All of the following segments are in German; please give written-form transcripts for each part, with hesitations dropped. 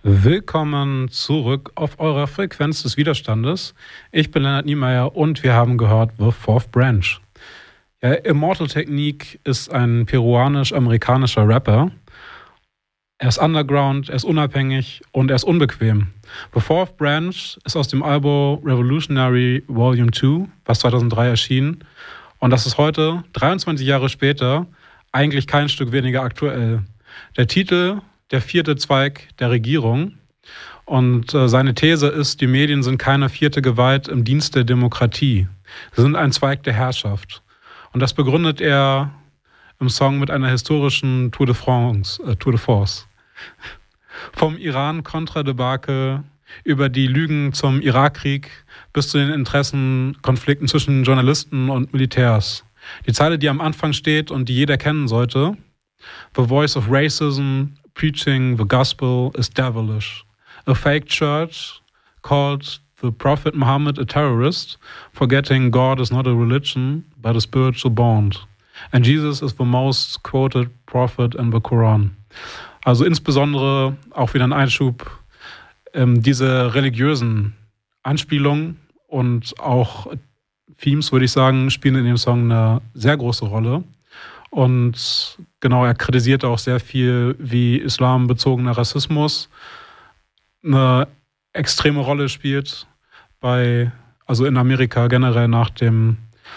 Willkommen zurück auf eurer Frequenz des Widerstandes. Ich bin Lennart Niemeyer und wir haben gehört The Fourth Branch. Ja, Immortal Technique ist ein peruanisch-amerikanischer Rapper. Er ist underground, er ist unabhängig und er ist unbequem. The Fourth Branch ist aus dem Album Revolutionary Volume 2, was 2003 erschien. Und das ist heute, 23 Jahre später, eigentlich kein Stück weniger aktuell. Der Titel: Der vierte Zweig der Regierung. Und seine These ist, die Medien sind keine vierte Gewalt im Dienst der Demokratie. Sie sind ein Zweig der Herrschaft. Und das begründet er im Song mit einer historischen Tour de Force. Vom Iran-Contra-Debakel über die Lügen zum Irakkrieg bis zu den Interessenkonflikten zwischen Journalisten und Militärs. Die Zeile, die am Anfang steht und die jeder kennen sollte: The voice of racism preaching the gospel is devilish. A fake church called the Prophet Muhammad a terrorist, forgetting God is not a religion, but a spiritual bond. And Jesus is the most quoted prophet in the Quran. Also insbesondere auch wieder ein Einschub, diese religiösen Anspielungen und auch Themes, würde ich sagen, spielen in dem Song eine sehr große Rolle. Und genau, er kritisiert auch sehr viel, wie islambezogener Rassismus eine extreme Rolle spielt also in Amerika generell nach dem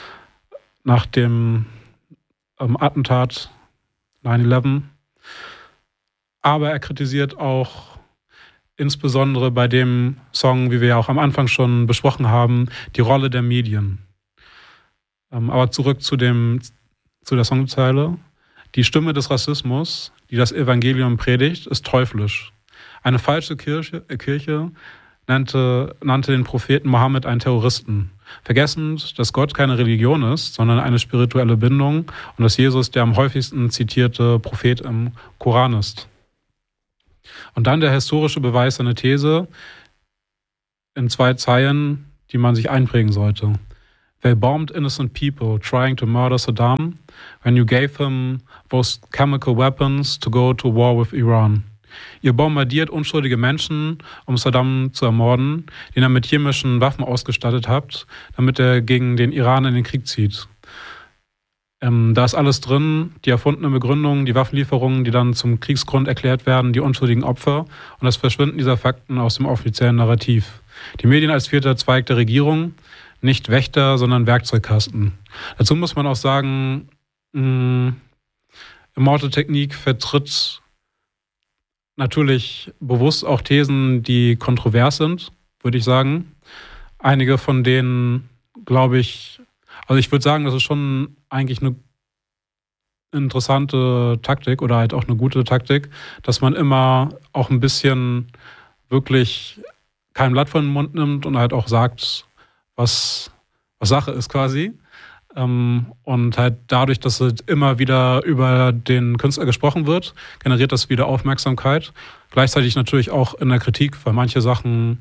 Attentat 9/11. Aber er kritisiert auch insbesondere bei dem Song, wie wir ja auch am Anfang schon besprochen haben, die Rolle der Medien. Aber zurück zu der Songzeile: Die Stimme des Rassismus, die das Evangelium predigt, ist teuflisch. Eine falsche Kirche nannte den Propheten Mohammed einen Terroristen, vergessend, dass Gott keine Religion ist, sondern eine spirituelle Bindung und dass Jesus der am häufigsten zitierte Prophet im Koran ist. Und dann der historische Beweis seiner These in 2 Zeilen, die man sich einprägen sollte. They bombed innocent people trying to murder Saddam when you gave him those chemical weapons to go to war with Iran. Ihr bombardiert unschuldige Menschen, um Saddam zu ermorden, den ihr mit chemischen Waffen ausgestattet habt, damit er gegen den Iran in den Krieg zieht. Da ist alles drin, die erfundene Begründung, die Waffenlieferungen, die dann zum Kriegsgrund erklärt werden, die unschuldigen Opfer und das Verschwinden dieser Fakten aus dem offiziellen Narrativ. Die Medien als vierter Zweig der Regierung, nicht Wächter, sondern Werkzeugkasten. Dazu muss man auch sagen, Immortal Technique vertritt natürlich bewusst auch Thesen, die kontrovers sind, würde ich sagen. Einige von denen, glaube ich, also ich würde sagen, das ist schon eigentlich eine interessante Taktik oder halt auch eine gute Taktik, dass man immer auch ein bisschen wirklich kein Blatt vor den Mund nimmt und halt auch sagt, was Sache ist quasi. Und halt dadurch, dass es immer wieder über den Künstler gesprochen wird, generiert das wieder Aufmerksamkeit. Gleichzeitig natürlich auch in der Kritik, weil manche Sachen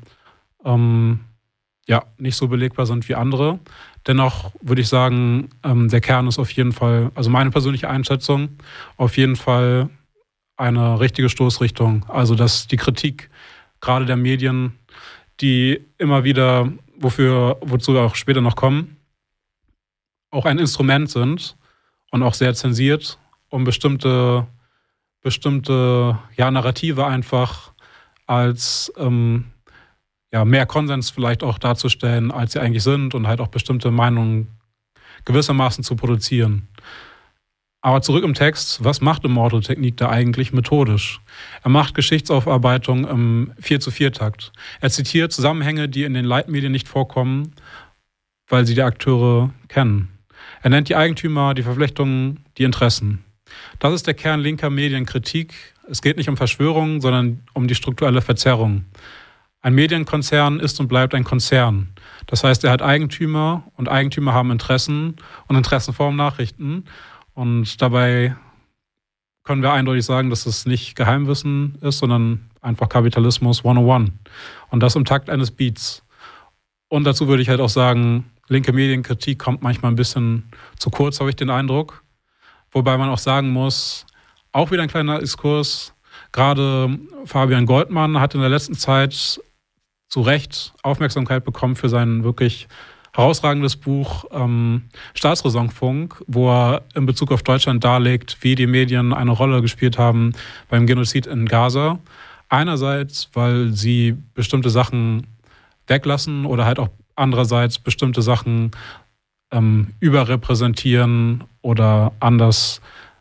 nicht so belegbar sind wie andere. Dennoch würde ich sagen, der Kern ist auf jeden Fall, also meine persönliche Einschätzung, auf jeden Fall eine richtige Stoßrichtung. Also dass die Kritik gerade der Medien, die immer wieder, wozu wir auch später noch kommen, auch ein Instrument sind und auch sehr zensiert, um bestimmte Narrative einfach als mehr Konsens vielleicht auch darzustellen, als sie eigentlich sind und halt auch bestimmte Meinungen gewissermaßen zu produzieren. Aber zurück im Text: Was macht Immortal Technique da eigentlich methodisch? Er macht Geschichtsaufarbeitung im 4/4-Takt. Er zitiert Zusammenhänge, die in den Leitmedien nicht vorkommen, weil sie die Akteure kennen. Er nennt die Eigentümer, die Verflechtungen, die Interessen. Das ist der Kern linker Medienkritik. Es geht nicht um Verschwörungen, sondern um die strukturelle Verzerrung. Ein Medienkonzern ist und bleibt ein Konzern. Das heißt, er hat Eigentümer und Eigentümer haben Interessen und Interessenformen Nachrichten. Und dabei können wir eindeutig sagen, dass es nicht Geheimwissen ist, sondern einfach Kapitalismus 101. Und das im Takt eines Beats. Und dazu würde ich halt auch sagen, linke Medienkritik kommt manchmal ein bisschen zu kurz, habe ich den Eindruck. Wobei man auch sagen muss, auch wieder ein kleiner Exkurs, Gerade Fabian Goldmann hat in der letzten Zeit zu Recht Aufmerksamkeit bekommen für sein wirklich herausragendes Buch Staatsräsonfunk, wo er in Bezug auf Deutschland darlegt, wie die Medien eine Rolle gespielt haben beim Genozid in Gaza. Einerseits, weil sie bestimmte Sachen weglassen oder halt auch andererseits bestimmte Sachen überrepräsentieren oder anders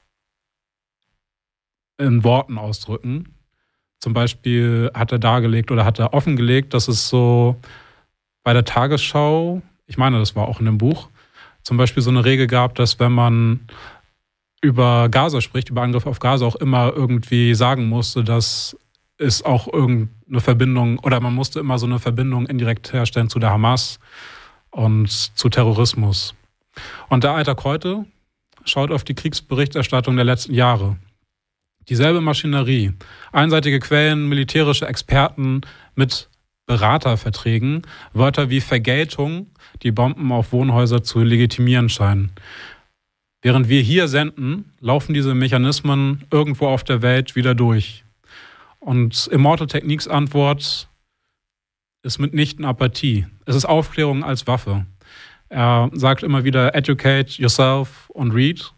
in Worten ausdrücken. Zum Beispiel hat er dargelegt oder hat er offengelegt, dass es so bei der Tagesschau, ich meine, das war auch in dem Buch, zum Beispiel so eine Regel gab, dass wenn man über Gaza spricht, über Angriff auf Gaza, auch immer irgendwie sagen musste, dass es auch irgendeine Verbindung, oder man musste immer so eine Verbindung indirekt herstellen zu der Hamas und zu Terrorismus. Und der Alltag heute schaut auf die Kriegsberichterstattung der letzten Jahre. Dieselbe Maschinerie, einseitige Quellen, militärische Experten mit Beraterverträgen, Wörter wie Vergeltung, die Bomben auf Wohnhäuser zu legitimieren scheinen. Während wir hier senden, laufen diese Mechanismen irgendwo auf der Welt wieder durch. Und Immortal Techniques Antwort ist mitnichten Apathie. Es ist Aufklärung als Waffe. Er sagt immer wieder, educate yourself und read.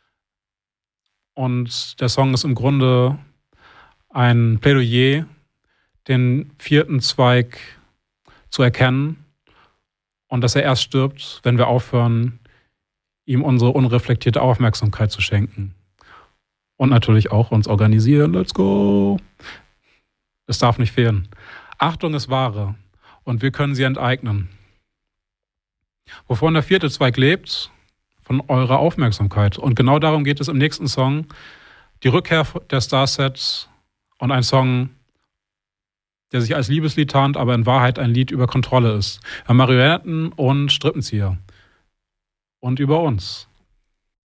Und der Song ist im Grunde ein Plädoyer, den vierten Zweig zu erkennen und dass er erst stirbt, wenn wir aufhören, ihm unsere unreflektierte Aufmerksamkeit zu schenken. Und natürlich auch uns organisieren. Let's go! Es darf nicht fehlen. Achtung ist Ware und wir können sie enteignen. Wovon der vierte Zweig lebt? Von eurer Aufmerksamkeit. Und genau darum geht es im nächsten Song. Die Rückkehr der Starsets und ein Song, der sich als Liebeslied tarnt, aber in Wahrheit ein Lied über Kontrolle ist. Über Marionetten und Strippenzieher. Und über uns.